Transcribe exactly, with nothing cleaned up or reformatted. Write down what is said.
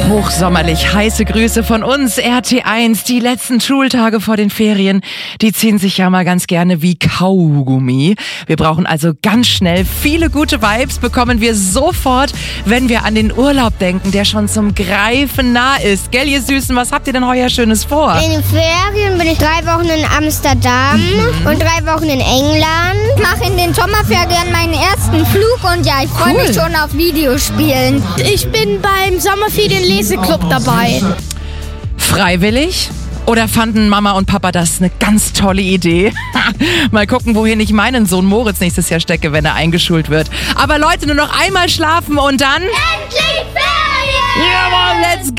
Hochsommerlich heiße Grüße von uns, R T eins. Die letzten Schultage vor den Ferien, die ziehen sich ja mal ganz gerne wie Kaugummi. Wir brauchen also ganz schnell viele gute Vibes, bekommen wir sofort, wenn wir an den Urlaub denken, der schon zum Greifen nah ist. Gell, ihr Süßen, was habt ihr denn heuer Schönes vor? In den Ferien bin ich drei Wochen in Amsterdam mhm. und drei Wochen in England. Ich mache in den Sommerferien meinen ersten Flug und ja, ich freue Cool. mich schon auf Videospielen. Ich bin beim Sommerferien-Leseclub dabei. Freiwillig? Oder fanden Mama und Papa das eine ganz tolle Idee? Mal gucken, wohin ich meinen Sohn Moritz nächstes Jahr stecke, wenn er eingeschult wird. Aber Leute, nur noch einmal schlafen und dann... Endlich Ferien! Jawohl, let's go!